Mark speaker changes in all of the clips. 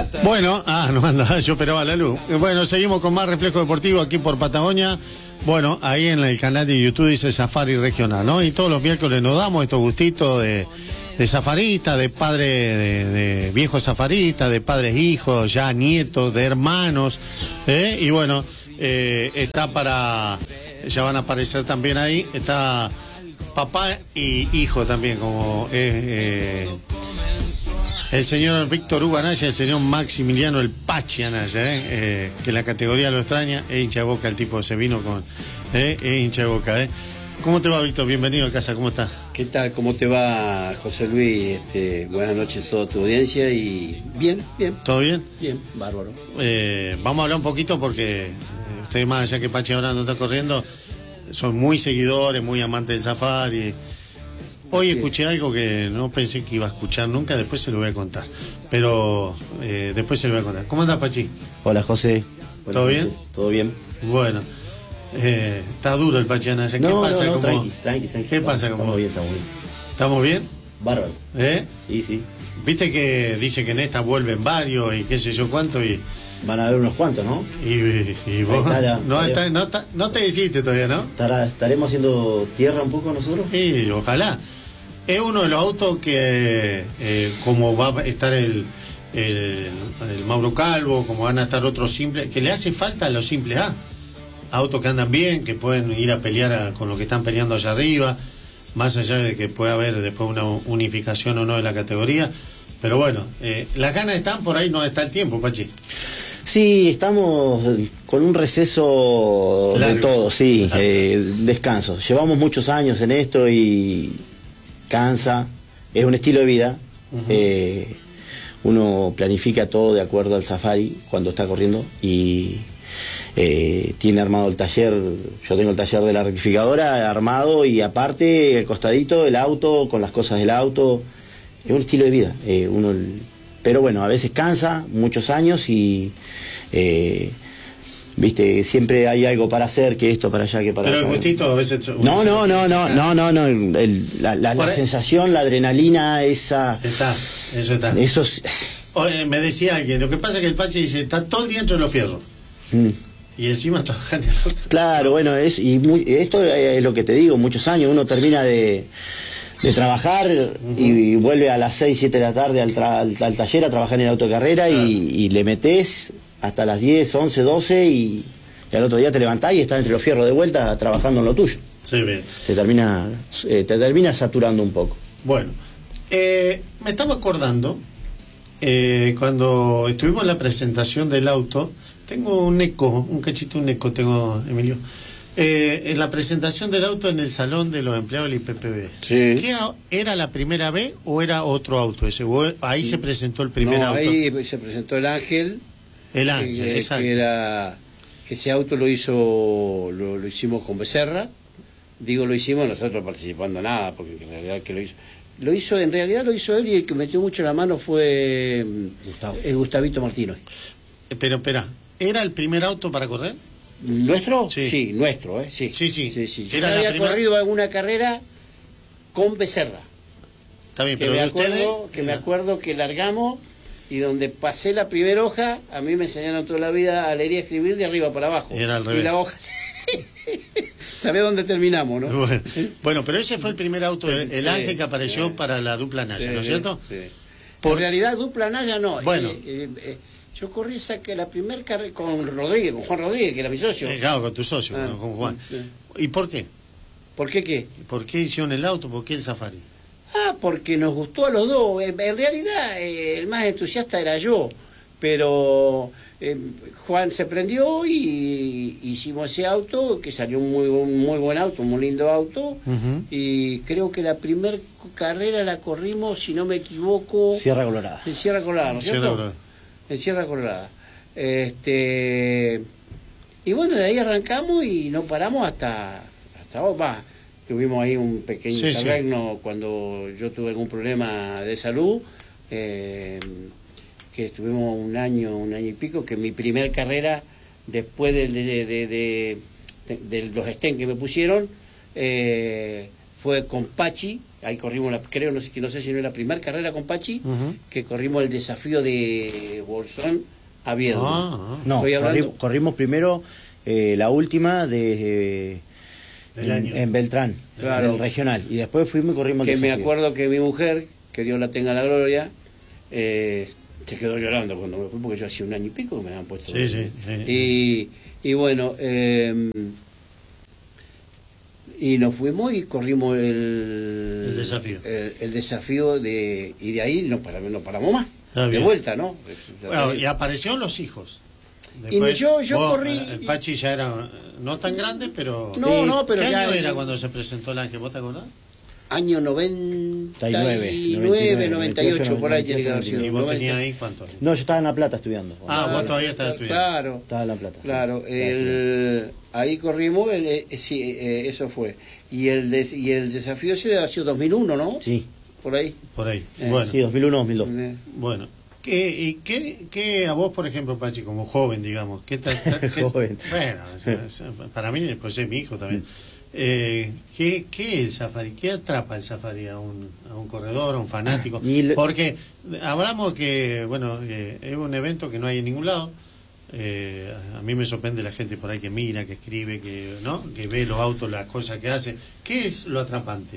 Speaker 1: Bueno, no anda, yo esperaba la luz. Bueno, seguimos con más Reflejo Deportivo aquí por Patagonia. Bueno, ahí en el canal de YouTube dice Safari Regional, ¿no? Y todos los miércoles nos damos estos gustitos de safaristas, de padres, de viejos safaristas, de padres hijos, ya nietos, de hermanos. Y bueno, está para... Ya van a aparecer también ahí. Está papá y hijo también, como... el señor Víctor Hugo Anaya, el señor Maximiliano el Pachi Anaya, que la categoría lo extraña, es hincha de Boca, el tipo se vino con, es hincha de Boca, ¿Cómo te va, Víctor? Bienvenido a casa, ¿cómo estás?
Speaker 2: ¿Qué tal? ¿Cómo te va, José Luis? Buenas noches a toda tu audiencia y bien.
Speaker 1: ¿Todo bien?
Speaker 2: Bien, bárbaro.
Speaker 1: Vamos a hablar un poquito porque ustedes, más allá que Pachi ahora no está corriendo, son muy seguidores, muy amantes del Safari. Hoy escuché algo que no pensé que iba a escuchar nunca, después se lo voy a contar. Pero después se lo voy a contar. ¿Cómo andas, Pachi?
Speaker 3: Hola, José.
Speaker 1: ¿Todo bien?
Speaker 3: Todo bien.
Speaker 1: Bueno, está duro el Pachi Anaya. ¿Qué pasa?
Speaker 3: No, tranqui.
Speaker 1: ¿Qué pasa?
Speaker 3: Estamos bien.
Speaker 1: ¿Estamos bien?
Speaker 3: Bárbaro. Sí.
Speaker 1: Viste que dice que en esta vuelven varios y qué sé yo cuánto y...
Speaker 3: Van a haber unos cuantos, ¿no?
Speaker 1: Y vos no te hiciste todavía, ¿no?
Speaker 3: ¿Estaremos haciendo tierra un poco nosotros?
Speaker 1: Sí, ojalá. Es uno de los autos que, como va a estar el Mauro Calvo, como van a estar otros simples, que le hace falta a los simples A. Autos que andan bien, que pueden ir a pelear con lo que están peleando allá arriba, más allá de que pueda haber después una unificación o no de la categoría. Pero bueno, las ganas están, por ahí no está el tiempo, Pachi.
Speaker 3: Sí, estamos con un receso largo. De todo, sí, descanso. Llevamos muchos años en esto y cansa, es un estilo de vida. Uno planifica todo de acuerdo al Safari cuando está corriendo y tiene armado el taller. Yo tengo el taller de la rectificadora armado y aparte el costadito el auto con las cosas del auto. Es un estilo de vida. Pero bueno, a veces cansa, muchos años y viste, siempre hay algo para hacer, que esto para allá, que para allá.
Speaker 1: Pero el gustito a veces...
Speaker 3: No. La sensación, la adrenalina, esa...
Speaker 1: Eso está.
Speaker 3: Eso
Speaker 1: Oye, me decía alguien, lo que pasa es que el Pachi dice, está todo el día dentro de los fierros. Y encima trabajando en el otro.
Speaker 3: Claro, bueno, esto es lo que te digo, muchos años, uno termina de trabajar y vuelve a las 6, 7 de la tarde al taller a trabajar en el autocarrera y le metés hasta las 10, 11, 12 y al otro día te levantás y estás entre los fierros de vuelta trabajando en lo tuyo.
Speaker 1: Sí, bien.
Speaker 3: Te termina saturando un poco.
Speaker 1: Bueno, me estaba acordando cuando estuvimos en la presentación del auto, tengo un eco tengo, Emilio. En la presentación del auto en el salón de los empleados del IPPB.
Speaker 2: Sí.
Speaker 1: ¿Qué era la primera vez o era otro auto ese? Ahí se presentó el primer auto.
Speaker 2: Ahí se presentó el Ángel.
Speaker 1: El Ángel, exacto.
Speaker 2: Que ese auto lo hicimos con Becerra. Digo, lo hicimos nosotros participando nada, porque en realidad que lo hizo en realidad lo hizo él y el que metió mucho la mano fue Gustavito Martínez.
Speaker 1: Pero espera, ¿era el primer auto para correr?
Speaker 2: ¿Nuestro?
Speaker 1: Sí,
Speaker 2: nuestro, Sí. Yo había corrido alguna carrera con Becerra.
Speaker 1: Está bien, pero
Speaker 2: me acuerdo que largamos y donde pasé la primera hoja, a mí me enseñaron toda la vida a leer y escribir de arriba para abajo.
Speaker 1: Era al revés.
Speaker 2: Y la hoja... ¿Sabés dónde terminamos, no?
Speaker 1: Bueno, pero ese fue el primer auto, el Ángel que apareció para la dupla Naya, ¿no es cierto?
Speaker 2: Sí. En realidad, dupla Naya no.
Speaker 1: Bueno.
Speaker 2: Yo corrí la primera carrera con Juan Rodríguez, que era mi socio.
Speaker 1: Claro, con tu socio, con Juan. ¿Y por qué?
Speaker 2: ¿Por qué qué?
Speaker 1: ¿Por qué hicieron el auto? ¿Por qué el Safari?
Speaker 2: Porque nos gustó a los dos. En realidad, el más entusiasta era yo, pero Juan se prendió y hicimos ese auto, que salió un muy buen auto, un muy lindo auto, y creo que la primera carrera la corrimos, si no me equivoco...
Speaker 3: Sierra Colorada.
Speaker 2: En Sierra Colorada, ¿no es cierto? En Sierra Colorada. Y bueno, de ahí arrancamos y no paramos hasta tuvimos ahí un pequeño interregno cuando yo tuve algún problema de salud, que estuvimos un año y pico, que mi primer carrera, después de los stents que me pusieron, fue con Pachi, ahí corrimos, creo, no sé si no es la primera carrera con Pachi, que corrimos el desafío de Bolsón a Viedma.
Speaker 3: No, corrimos primero la última de... en Beltrán,
Speaker 2: claro.
Speaker 3: el regional, y después fuimos y corrimos
Speaker 2: que
Speaker 3: el desafío.
Speaker 2: Me acuerdo que mi mujer, que Dios la tenga la gloria, se quedó llorando cuando me fui, porque yo hacía 1 año y pico que me habían puesto. Y bueno, y nos fuimos y corrimos el
Speaker 1: desafío.
Speaker 2: El desafío y de ahí no paramos más. De vuelta, ¿no?
Speaker 1: Bueno, y aparecieron los hijos. Después,
Speaker 2: y yo corrí.
Speaker 1: El Pachi ya era no tan grande, pero.
Speaker 2: Pero
Speaker 1: ¿Qué
Speaker 2: ya
Speaker 1: año era cuando se presentó el Ángel? ¿Vos te acordás?
Speaker 2: Año 99, 98, por ahí tiene que haber sido.
Speaker 1: ¿Y vos tenías ahí cuánto?
Speaker 3: No, yo estaba en La Plata estudiando.
Speaker 1: Vos todavía estabas estudiando.
Speaker 2: Claro.
Speaker 3: Estaba en La Plata.
Speaker 2: Claro, ahí corrimos, eso fue. Y el desafío ese ha sido 2001, ¿no?
Speaker 3: Sí.
Speaker 2: Por ahí.
Speaker 1: Bueno.
Speaker 3: Sí, 2001, 2002.
Speaker 1: Bueno. ¿Qué a vos, por ejemplo, Pachi, como joven, digamos?
Speaker 3: Joven.
Speaker 1: Bueno, para mí, pues es mi hijo también. ¿Qué es el safari? ¿Qué atrapa el safari a un corredor, a un fanático? Porque hablamos que, bueno, es un evento que no hay en ningún lado. A mí me sorprende la gente por ahí que mira, que escribe, que ve los autos, las cosas que hace. ¿Qué es lo atrapante?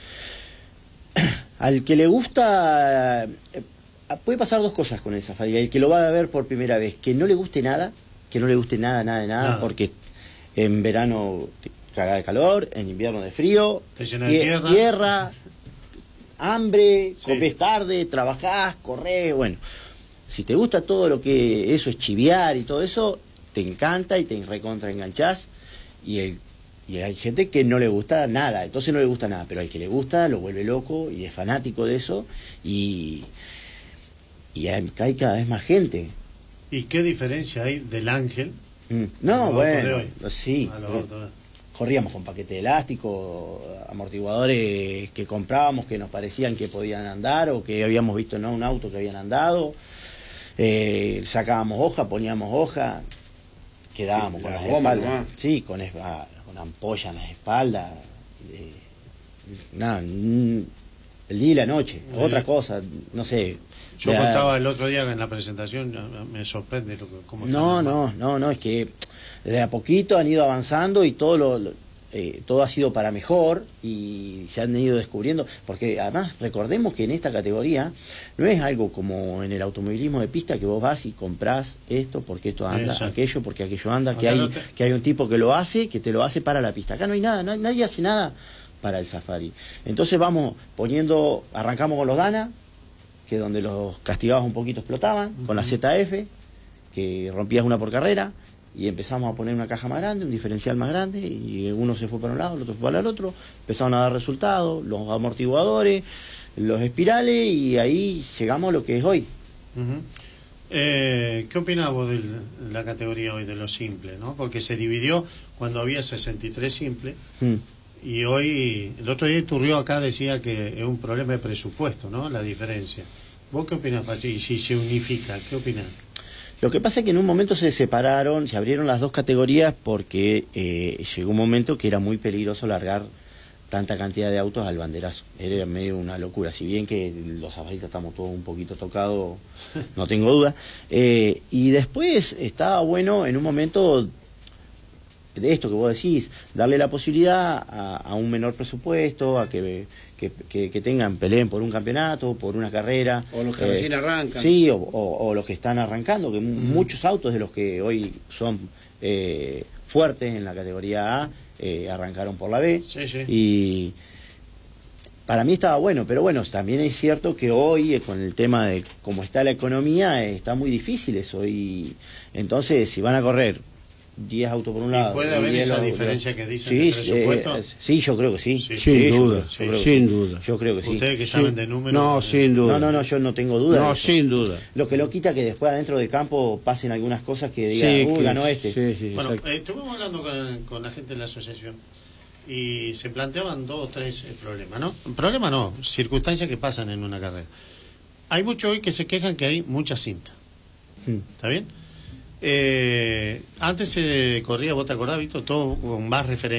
Speaker 3: Al que le gusta, puede pasar dos cosas con el safari. El que lo va a ver por primera vez, que no le guste nada, nada. Porque en verano te caga de calor, en invierno de frío,
Speaker 1: te llena de
Speaker 3: tierra, hambre, comés tarde, trabajás, corrés, bueno. Si te gusta todo lo que eso es chiviar y todo eso, te encanta y te recontra enganchás. Y hay gente que no le gusta nada, entonces no le gusta nada, pero al que le gusta lo vuelve loco y es fanático de eso y hay cada vez más gente.
Speaker 1: ¿Y qué diferencia hay del Ángel?
Speaker 3: No, bueno, sí. Corríamos con paquete de elástico, amortiguadores que comprábamos que nos parecían que podían andar o que habíamos visto en un auto que habían andado. Sacábamos hoja, poníamos hoja, quedábamos con las espaldas. Sí, con ampolla en las espaldas. Nada, el día y la noche, otra cosa, no sé.
Speaker 1: Yo contaba el otro día en la presentación, me sorprende cómo...
Speaker 3: No, es que de a poquito han ido avanzando y todo ha sido para mejor y se han ido descubriendo, porque además recordemos que en esta categoría no es algo como en el automovilismo de pista que vos vas y comprás esto porque esto anda, aquello porque aquello anda, que hay un tipo que lo hace, que te lo hace para la pista. Acá no hay nada, nadie hace nada para el safari. Entonces vamos arrancamos con los Dana, que donde los castigabas un poquito explotaban, con la ZF, que rompías una por carrera, y empezamos a poner una caja más grande, un diferencial más grande, y uno se fue para un lado, el otro fue para el otro, empezaron a dar resultados, los amortiguadores, los espirales, y ahí llegamos a lo que es hoy.
Speaker 1: ¿Qué opinás vos de la categoría hoy de los simples, ¿no? Porque se dividió cuando había 63 simples, y hoy, el otro día Iturrió acá decía que es un problema de presupuesto, ¿no? La diferencia. ¿Vos qué opinás, Pachi? Y si se unifica, ¿qué opinás?
Speaker 3: Lo que pasa es que en un momento se separaron, se abrieron las dos categorías porque llegó un momento que era muy peligroso largar tanta cantidad de autos al banderazo. Era medio una locura. Si bien que los safaristas estamos todos un poquito tocados, no tengo duda. Y después estaba bueno en un momento de esto que vos decís, darle la posibilidad a un menor presupuesto, a que peleen por un campeonato, por una carrera.
Speaker 2: O los que recién arrancan.
Speaker 3: Sí, o los que están arrancando, que muchos autos de los que hoy son fuertes en la categoría A arrancaron por la B. Y para mí estaba bueno, pero bueno, también es cierto que hoy, con el tema de cómo está la economía, está muy difícil eso. Y entonces, si van a correr 10 autos por un lado.
Speaker 1: ¿Y puede haber esa diferencia que dicen de presupuesto?
Speaker 3: Sí, yo creo que sí.
Speaker 2: Sin duda.
Speaker 3: Yo creo que sí.
Speaker 1: Ustedes que saben de números.
Speaker 2: No, sin duda.
Speaker 3: No, yo no tengo duda.
Speaker 2: No, sin duda.
Speaker 3: Lo que lo quita que después adentro del campo pasen algunas cosas que digan, ganó este.
Speaker 1: Bueno, estuvimos hablando con la gente de la asociación y se planteaban 2 o 3 problemas, ¿no? Problema no, circunstancias que pasan en una carrera. Hay muchos hoy que se quejan que hay mucha cinta. ¿Está bien? Antes se corría, vos te acordás, Víctor, todo con más referencia.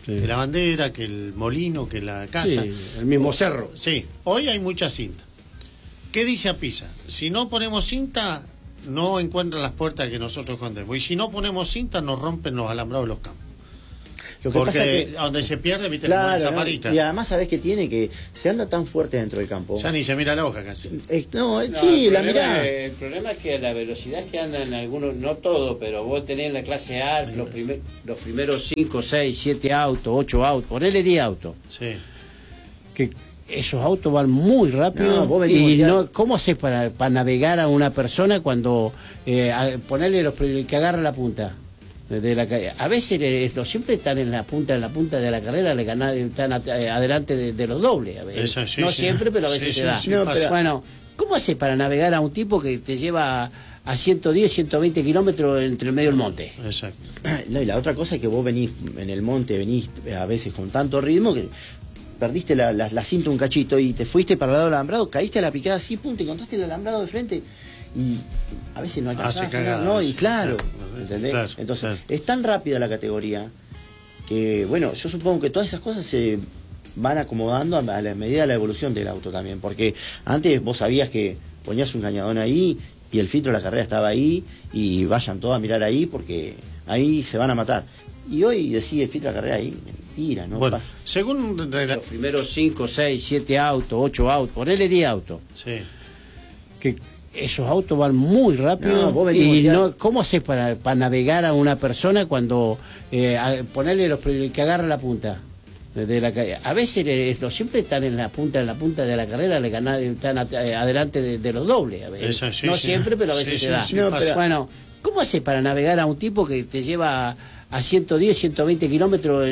Speaker 2: Sí.
Speaker 1: Que la bandera, que el molino, que la casa.
Speaker 2: Sí, el mismo cerro.
Speaker 1: Sí, hoy hay mucha cinta. ¿Qué dice APISA? Si no ponemos cinta, no encuentran las puertas que nosotros escondemos. Y si no ponemos cinta, nos rompen los alambrados de los campos.
Speaker 3: Lo que
Speaker 1: Porque
Speaker 3: pasa es que,
Speaker 1: donde se pierde, viste,
Speaker 3: claro,
Speaker 1: como el
Speaker 3: ¿no?
Speaker 1: safarista.
Speaker 3: Y además sabés que tiene que se anda tan fuerte dentro del campo.
Speaker 1: Ya ni se mira la hoja casi.
Speaker 2: No,
Speaker 3: Sí, la mirá.
Speaker 2: el problema es que la velocidad que andan algunos, no todos, pero vos tenés en la clase A los primeros 5, 6, 7 autos, 8 autos, ponele 10 autos.
Speaker 1: Sí.
Speaker 2: Que esos autos van muy rápido.
Speaker 3: No, vos venís
Speaker 2: y
Speaker 3: voltear.
Speaker 2: no, ¿cómo haces para navegar a una persona cuando ponerle el que agarra la punta? De la calle. A veces siempre están en la punta de la carrera, le ganan, están adelante de los dobles. A veces.
Speaker 1: Eso, sí,
Speaker 2: no
Speaker 1: sí.
Speaker 2: siempre, pero a veces
Speaker 1: Sí,
Speaker 2: se da.
Speaker 1: sí,
Speaker 3: No,
Speaker 1: pasa.
Speaker 3: pero-
Speaker 2: Bueno, ¿cómo haces para navegar a un tipo que te lleva a 110, 120 kilómetros entre el medio del monte?
Speaker 1: Exacto.
Speaker 3: No, y la otra cosa es que vos venís en el monte, venís a veces con tanto ritmo que perdiste la cinta un cachito y te fuiste para el lado del alambrado, caíste a la picada así, pum, te encontraste el alambrado de frente y a veces no alcanzás.
Speaker 1: Hace cagada,
Speaker 3: ¿no? Y
Speaker 1: sí,
Speaker 3: claro,
Speaker 1: claro,
Speaker 3: ¿entendés?
Speaker 1: claro,
Speaker 3: Entonces,
Speaker 1: claro.
Speaker 3: es tan rápida la categoría que, bueno, yo supongo que todas esas cosas se van acomodando a la medida de la evolución del auto también, porque antes vos sabías que ponías un cañadón ahí y el filtro de la carrera estaba ahí y vayan todos a mirar ahí porque ahí se van a matar. Y hoy decide el filtro de la carrera ahí, mentira, ¿no?
Speaker 1: Bueno, según
Speaker 2: Los primeros 5, 6, 7 autos, 8 autos, ponele 10 autos.
Speaker 1: Sí.
Speaker 2: Que esos autos van muy rápido.
Speaker 3: No, vos venís
Speaker 2: y
Speaker 3: voltear.
Speaker 2: no, ¿cómo haces para navegar a una persona cuando ponerle el que agarra la punta? De la calle? A veces siempre están en la punta de la carrera, le ganan, están adelante de los dobles. A veces.
Speaker 1: Eso, sí,
Speaker 2: no
Speaker 1: sí.
Speaker 2: siempre, pero a
Speaker 1: Sí,
Speaker 2: veces
Speaker 1: sí,
Speaker 2: se da.
Speaker 1: sí,
Speaker 3: No,
Speaker 1: pasa.
Speaker 3: pero-
Speaker 2: Bueno, ¿cómo haces para navegar a un tipo que te lleva a 110, 120 kilómetros